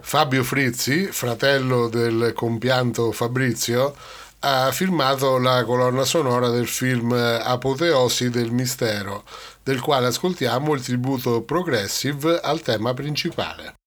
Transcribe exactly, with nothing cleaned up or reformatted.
Fabio Frizzi, fratello del compianto Fabrizio, ha firmato la colonna sonora del film Apoteosi del mistero, del quale ascoltiamo il tributo progressive al tema principale.